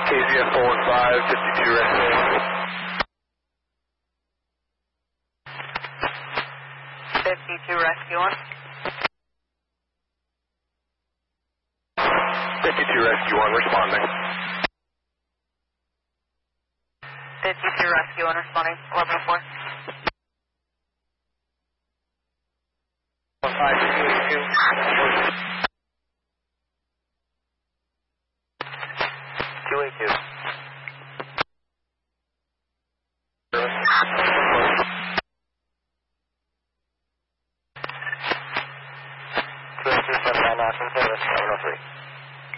KZF 415, 52 rescue. 52 rescue 1. 52 rescue 1 responding. 52 rescue 1 responding, 11-4. 15, 52.